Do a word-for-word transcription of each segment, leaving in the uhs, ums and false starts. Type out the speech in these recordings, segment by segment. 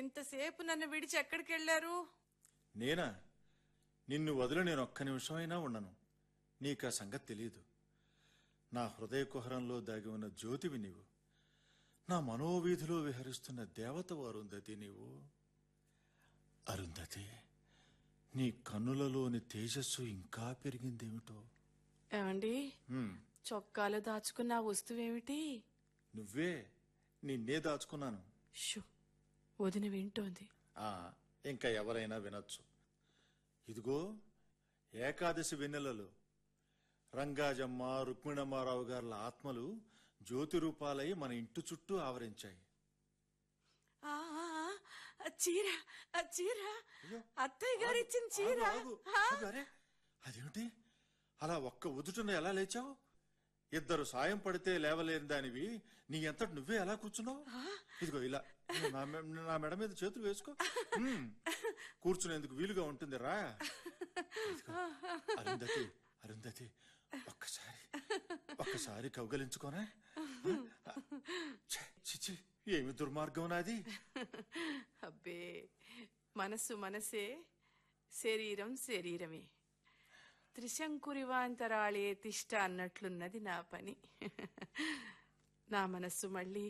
ఇంతసేపు నన్ను విడిచి ఎక్కడికి వెళ్ళారు? నేనా? నిన్ను వదిలి నేను ఒక్క నిమిషమైనా ఉండను. నీకా సంగతి తెలియదు. నా హృదయ కుహరంలో దాగి ఉన్న జ్యోతివి నీవు. నా మనోవీధిలో విహరిస్తున్న దేవతవు అరుంధతి నీవు. అరుంధతి, నీ కన్నులలోని తేజస్సు ఇంకా పెరిగిందేమిటో. ఏమండి, హ్మ్, చొక్కాలు దాచుకున్న ఆ వస్తువేమిటి? నువ్వే. నిన్నే దాచుకున్నాను. షూ, వదిన వింటోంది. ఆ ఇంకా ఎవరైనా వినొచ్చు. ఇదిగో ఏకాదశి వెన్నెలలో రంగాజమ్మ, రుక్మిణమ్మారావు గారుల ఆత్మలు జ్యోతి రూపాలై మన ఇంటి చుట్టూ ఆవరించాయి. ఆ, ఆ, ఆ, చీర ఆ చీర అత్తయ్య గారు ఇచ్చిన చీర. ఆగు, ఆగు. అరే, అదేమిటి అలా ఒక్క ఉదుటున ఎలా లేచావు? ఇద్దరు సాయం పడితే లేవలేని దానివి నీ ఎంతటి నువ్వే ఎలా కూర్చున్నావు? ఇదిగో ఇలా నా మె- నా మెడ మీద చేతులు వేసుకో. హ్మ్, కూర్చునేందుకు వీలుగా ఉంటుంది. రా. ఇదిగో, అరుంధతి, అరుంధతి, ఒక్కసారి ఒక్కసారి కౌగలించుకోనా? ఛే, చిచి, ఏమి దుర్మార్గం నాది. అబ్బే, మనసు మనసే, శరీరం శరీరమే. త్రిశంకురివాంతరాళే తిష్ట అన్నట్లున్నది నా పని. నా మనస్సు మళ్ళీ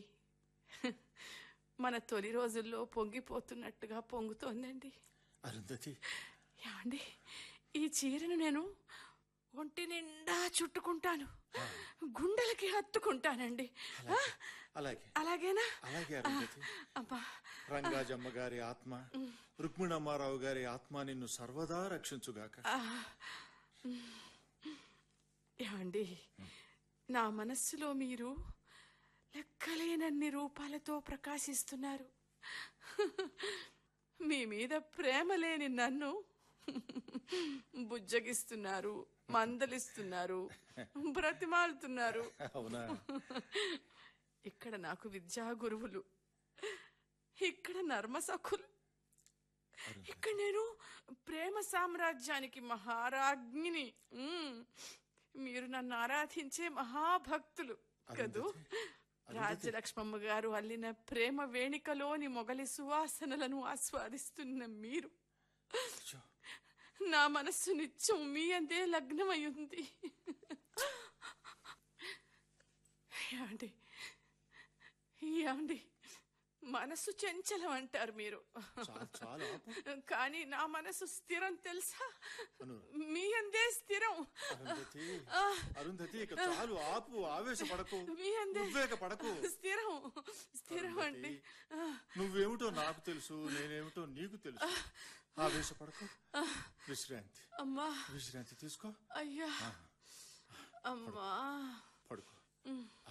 మన తొలి రోజుల్లో పొంగిపోతున్నట్టుగా పొంగుతోందండి. అరుంధతి, ఏమండి, ఈ చీరను నేను ఒంటి నిండా చుట్టుకుంటాను, గుండెలకి హత్తుకుంటానండి. అలాగే అలాగేనా? అలాగే అరుంధతి. అబ్బా, రంగాజమ్మ గారి ఆత్మ, రుక్మిణమ్మారావు గారి ఆత్మ నిన్ను సర్వదా రక్షించుగాక. ఏమండి, నా మనస్సులో మీరు లెక్కలేనన్ని రూపాలతో ప్రకాశిస్తున్నారు. మీ మీద ప్రేమ లేని నన్ను బుజ్జగిస్తున్నారు, మందలిస్తున్నారు, బ్రతిమాలుతున్నారు. అవునా? ఇక్కడ నాకు విద్యా గురువులు, ఇక్కడ నర్మసఖులు, ఇక్కడ నేను ప్రేమ సామ్రాజ్యానికి మహారాజ్ఞిని. ఉమ్, మీరు నన్ను ఆరాధించే మహాభక్తులు కదూ. రాజ్యలక్ష్మమ్మ గారు అల్లిన ప్రేమ వేణికలోని మొగలి సువాసనలను ఆస్వాదిస్తున్న మీరు, నా మనస్సు నిత్యం మీ అందే లగ్నమయ్యింది. ఏమండి, ఏమండి, మనసు చంచలం అంటారు మీరు, కానీ నా మనసు స్థిరం తెలుసా? మీ అందే స్థిరం. అరుంధతి, ఇక చాలు, ఆపు. ఆవేశపడకు, మీ అందే పడకు. స్థిరం స్థిరం అండి. నువ్వేమిటో నాకు తెలుసు, నేనేమిటో నీకు తెలుసు. ఆవేశపడకు. విశ్రాంతి, అమ్మా, విశ్రాంతి తీసుకో. అయ్యా, అమ్మా, పడుకో.